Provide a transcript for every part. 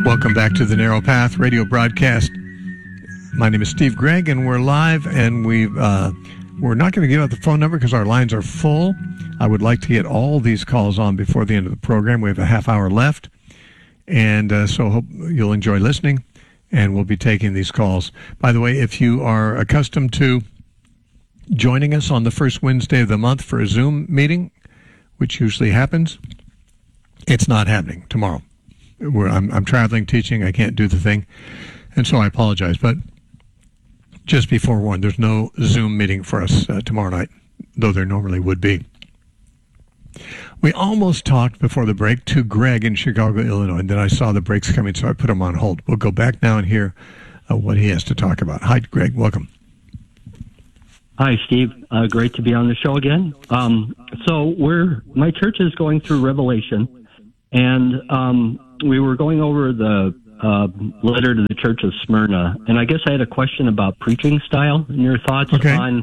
Welcome back to the Narrow Path radio broadcast. My name is Steve Gregg, and we're live, and we're not going to give out the phone number because our lines are full. I would like to get all these calls on before the end of the program. We have a half hour left, and so hope you'll enjoy listening, and we'll be taking these calls. By the way, if you are accustomed to joining us on the first Wednesday of the month for a Zoom meeting, which usually happens, it's not happening tomorrow. I'm traveling, teaching. I can't do the thing, and so I apologize. But just be forewarned, there's no Zoom meeting for us tomorrow night, though there normally would be. We almost talked before the break to Greg in Chicago, Illinois, and then I saw the breaks coming, so I put him on hold. We'll go back now and hear what he has to talk about. Hi, Greg. Welcome. Hi, Steve. Great to be on the show again. So my church is going through Revelation, and we were going over the letter to the Church of Smyrna, and I guess I had a question about preaching style and your thoughts on.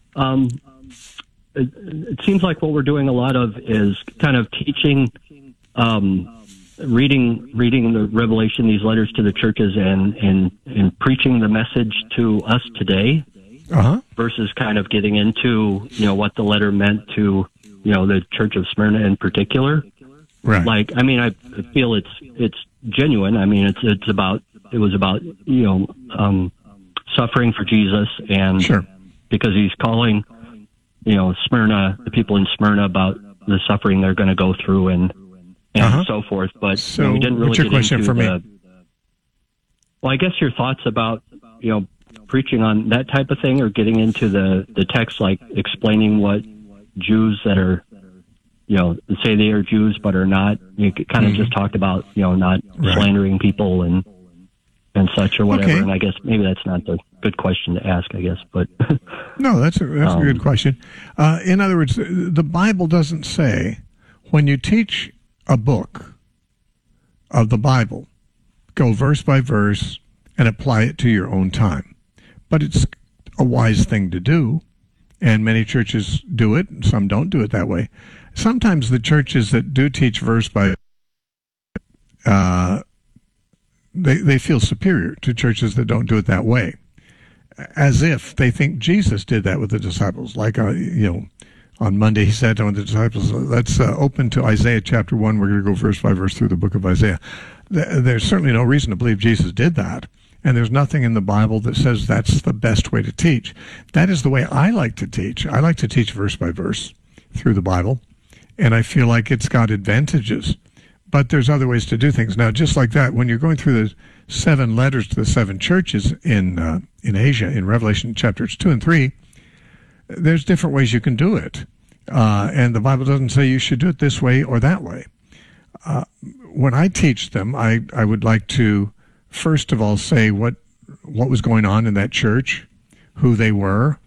It seems like what we're doing a lot of is kind of teaching, reading the Revelation, these letters to the churches, and preaching the message to us today, versus kind of getting into what the letter meant to the Church of Smyrna in particular. Right. Like, I mean, I feel it's genuine. I mean, it was about suffering for Jesus, and sure, because he's calling Smyrna, the people in Smyrna, about the suffering they're going to go through and so forth. But so we didn't really what's your get question into for me? Well, I guess your thoughts about preaching on that type of thing, or getting into the text, like explaining what Jews that are say they are Jews but are not. You kind of just talked about not slandering people and such or whatever. Okay. And I guess maybe that's not the good question to ask, I guess. But no, that's a good question. In other words, the Bible doesn't say when you teach a book of the Bible, go verse by verse and apply it to your own time. But it's a wise thing to do, and many churches do it, and some don't do it that way. Sometimes the churches that do teach verse by they feel superior to churches that don't do it that way, as if they think Jesus did that with the disciples. Like, on Monday he said to the disciples, let's open to Isaiah chapter 1. We're going to go verse by verse through the book of Isaiah. There's certainly no reason to believe Jesus did that. And there's nothing in the Bible that says that's the best way to teach. That is the way I like to teach. I like to teach verse by verse through the Bible, and I feel like it's got advantages. But there's other ways to do things. Now, just like that, when you're going through the 7 letters to the 7 churches in Asia, in Revelation chapters 2 and 3, there's different ways you can do it. And the Bible doesn't say you should do it this way or that way. When I teach them, I would like to, first of all, say what was going on in that church, who they were,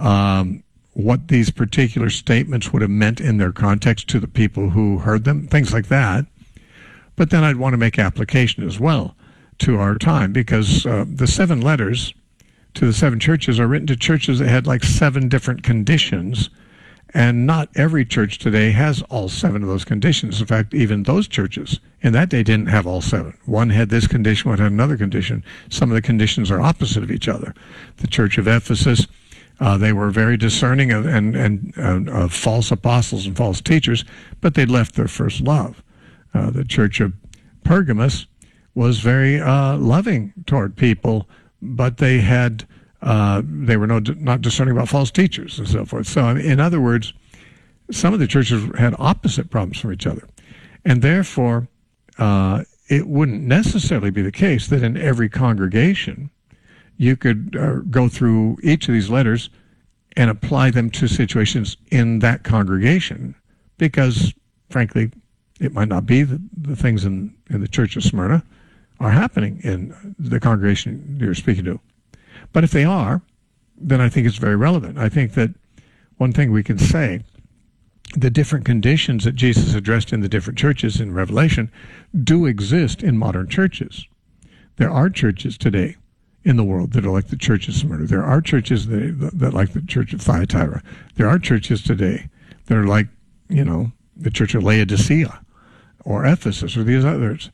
what these particular statements would have meant in their context to the people who heard them, things like that. But then I'd want to make application as well to our time, because the 7 letters to the 7 churches are written to churches that had like 7 different conditions, and not every church today has all 7 of those conditions. In fact, even those churches in that day didn't have all 7. One had this condition, one had another condition. Some of the conditions are opposite of each other. The church of Ephesus, they were very discerning of false apostles and false teachers, but they'd left their first love. The church of Pergamos was very loving toward people, but they were not discerning about false teachers and so forth. So, in other words, some of the churches had opposite problems from each other, and therefore it wouldn't necessarily be the case that in every congregation you could go through each of these letters and apply them to situations in that congregation, because, frankly, it might not be that the things in the Church of Smyrna are happening in the congregation you're speaking to. But if they are, then I think it's very relevant. I think that one thing we can say, the different conditions that Jesus addressed in the different churches in Revelation do exist in modern churches. There are churches today in the world that are like the Church of Smyrna. There are churches that like the Church of Thyatira. There are churches today that are like, the Church of Laodicea or Ephesus or these others.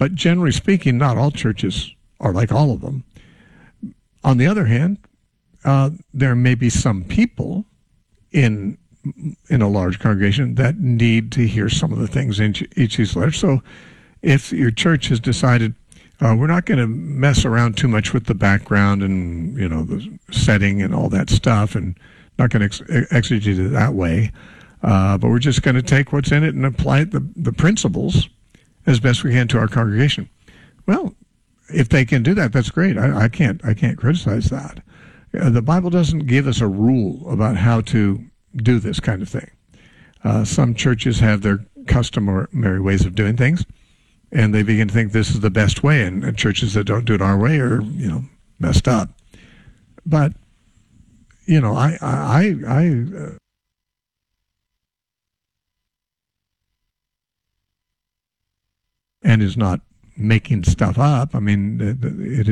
But generally speaking, not all churches are like all of them. On the other hand, there may be some people in a large congregation that need to hear some of the things in each of these letters. So if your church has decided we're not going to mess around too much with the background and, the setting and all that stuff, and not going to exegete it that way, but we're just going to take what's in it and apply the principles as best we can to our congregation. Well, if they can do that, that's great. I can't criticize that. The Bible doesn't give us a rule about how to do this kind of thing. Some churches have their customary ways of doing things, and they begin to think this is the best way, and churches that don't do it our way are, messed up. But, and is not making stuff up. I mean, it